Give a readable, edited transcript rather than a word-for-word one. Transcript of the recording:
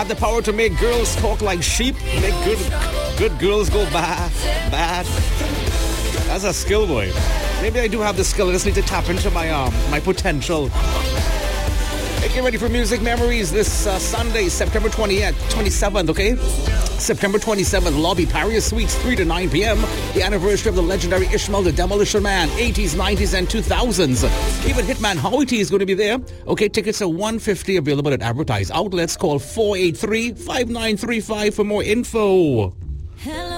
have the power to make girls talk like sheep, make good girls go bad. That's a skill, boy. Maybe I do have the skill. I just need to tap into my potential. Get ready for Music Memories this Sunday, September 27th, okay? September 27th, Lobby Paris Suites, 3 to 9 p.m. The anniversary of the legendary Ishmael the Demolition Man, 80s, 90s, and 2000s. Even Hitman Howie T is going to be there. Okay, tickets are $150 available at advertised outlets. Call 483-5935 for more info.